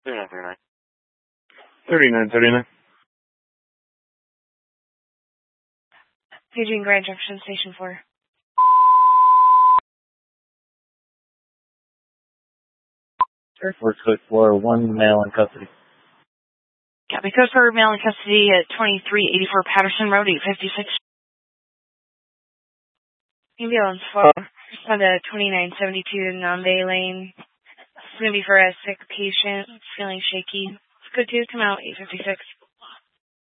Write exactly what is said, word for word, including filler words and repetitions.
thirty-nine thirty-nine. thirty-nine thirty-nine. Paging Grand Junction, Station four. Air Force Code four, one male in custody. Copy. Code for male in custody at twenty-three eighty-four Patterson Road, eight fifty-six. Ambulance four, respond to twenty-nine seventy-two Nambe Lane. It's going to be for a sick patient, feeling shaky. It's good to come out, eight fifty-six.